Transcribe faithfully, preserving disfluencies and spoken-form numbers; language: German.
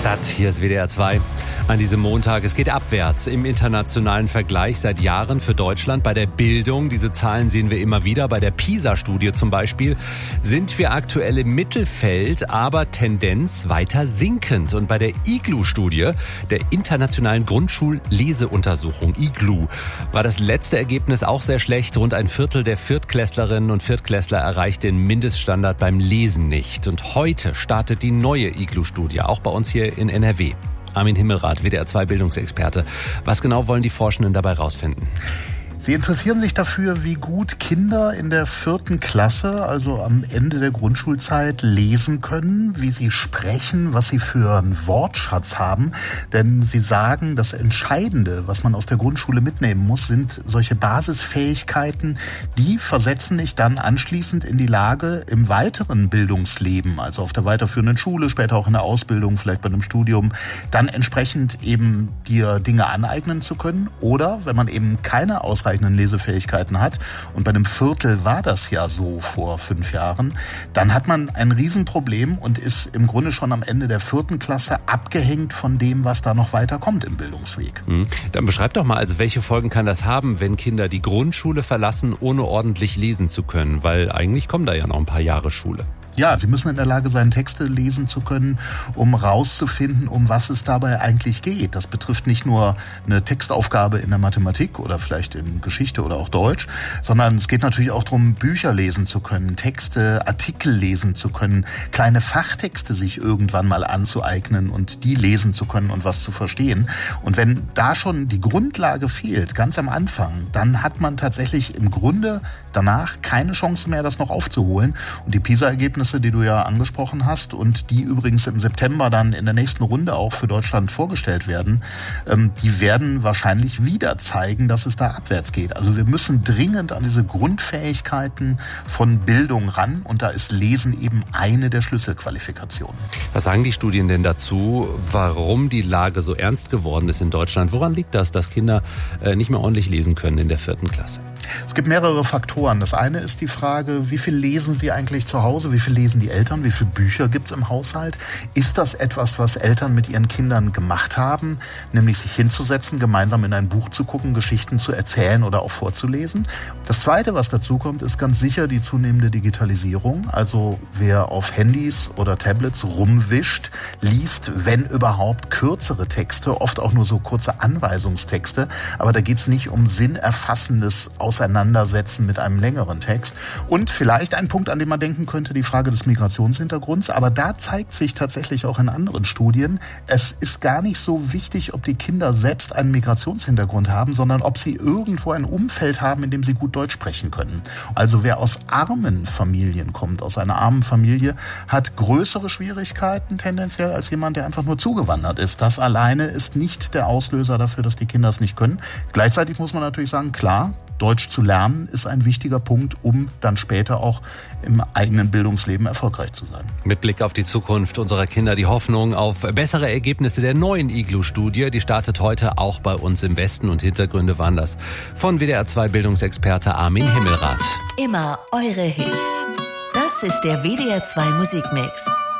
Stadt. Hier ist W D R zwei an diesem Montag. Es geht abwärts im internationalen Vergleich seit Jahren für Deutschland. Bei der Bildung, diese Zahlen sehen wir immer wieder, bei der PISA-Studie zum Beispiel, sind wir aktuell im Mittelfeld, aber Tendenz weiter sinkend. Und bei der I G L U-Studie, der internationalen Grundschulleseuntersuchung, I G L U, war das letzte Ergebnis auch sehr schlecht. Rund ein Viertel der Viertklässlerinnen und Viertklässler erreicht den Mindeststandard beim Lesen nicht. Und heute startet die neue I G L U-Studie, auch bei uns hier in N R W. Armin Himmelrath, W D R zwei Bildungsexperte. Was genau wollen die Forschenden dabei rausfinden? Sie interessieren sich dafür, wie gut Kinder in der vierten Klasse, also am Ende der Grundschulzeit, lesen können, wie sie sprechen, was sie für einen Wortschatz haben. Denn sie sagen, das Entscheidende, was man aus der Grundschule mitnehmen muss, sind solche Basisfähigkeiten, die versetzen dich dann anschließend in die Lage, im weiteren Bildungsleben, also auf der weiterführenden Schule, später auch in der Ausbildung, vielleicht bei einem Studium, dann entsprechend eben dir Dinge aneignen zu können. Oder, wenn man eben keine ausreichenden Lesefähigkeiten hat, und bei einem Viertel war das ja so vor fünf Jahren, dann hat man ein Riesenproblem und ist im Grunde schon am Ende der vierten Klasse abgehängt von dem, was da noch weiter kommt im Bildungsweg. Mhm. Dann beschreib doch mal, also welche Folgen kann das haben, wenn Kinder die Grundschule verlassen, ohne ordentlich lesen zu können? Weil eigentlich kommen da ja noch ein paar Jahre Schule. Ja, sie müssen in der Lage sein, Texte lesen zu können, um rauszufinden, um was es dabei eigentlich geht. Das betrifft nicht nur eine Textaufgabe in der Mathematik oder vielleicht in Geschichte oder auch Deutsch, sondern es geht natürlich auch darum, Bücher lesen zu können, Texte, Artikel lesen zu können, kleine Fachtexte sich irgendwann mal anzueignen und die lesen zu können und was zu verstehen. Und wenn da schon die Grundlage fehlt, ganz am Anfang, dann hat man tatsächlich im Grunde danach keine Chance mehr, das noch aufzuholen. Und die PISA-Ergebnisse, die du ja angesprochen hast und die übrigens im September dann in der nächsten Runde auch für Deutschland vorgestellt werden, die werden wahrscheinlich wieder zeigen, dass es da abwärts geht. Also wir müssen dringend an diese Grundfähigkeiten von Bildung ran und da ist Lesen eben eine der Schlüsselqualifikationen. Was sagen die Studien denn dazu, warum die Lage so ernst geworden ist in Deutschland? Woran liegt das, dass Kinder nicht mehr ordentlich lesen können in der vierten Klasse? Es gibt mehrere Faktoren. Das eine ist die Frage, wie viel lesen sie eigentlich zu Hause? Wie viel lesen die Eltern? Wie viele Bücher gibt es im Haushalt? Ist das etwas, was Eltern mit ihren Kindern gemacht haben? Nämlich sich hinzusetzen, gemeinsam in ein Buch zu gucken, Geschichten zu erzählen oder auch vorzulesen. Das zweite, was dazu kommt, ist ganz sicher die zunehmende Digitalisierung. Also wer auf Handys oder Tablets rumwischt, liest, wenn überhaupt, kürzere Texte, oft auch nur so kurze Anweisungstexte. Aber da geht es nicht um sinnerfassendes Auseinandersetzen mit einem längeren Text. Und vielleicht ein Punkt, an den man denken könnte, die Frage des Migrationshintergrunds. Aber da zeigt sich tatsächlich auch in anderen Studien, es ist gar nicht so wichtig, ob die Kinder selbst einen Migrationshintergrund haben, sondern ob sie irgendwo ein Umfeld haben, in dem sie gut Deutsch sprechen können. Also wer aus armen Familien kommt, aus einer armen Familie, hat größere Schwierigkeiten tendenziell als jemand, der einfach nur zugewandert ist. Das alleine ist nicht der Auslöser dafür, dass die Kinder es nicht können. Gleichzeitig muss man natürlich sagen, klar, Deutsch zu lernen ist ein wichtiger Punkt, um dann später auch im eigenen Bildungsleben erfolgreich zu sein. Mit Blick auf die Zukunft unserer Kinder, die Hoffnung auf bessere Ergebnisse der neuen I G L U-Studie, die startet heute auch bei uns im Westen, und Hintergründe waren das von W D R zwei Bildungsexperte Armin Himmelrath. Immer eure Hits. Das ist der W D R zwei Musikmix.